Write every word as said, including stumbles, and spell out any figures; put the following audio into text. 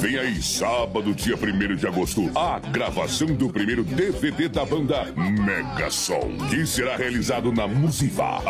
Vem aí, sábado, dia primeiro de agosto, a gravação do primeiro D V D da banda Mega Som, que será realizado na Musiva.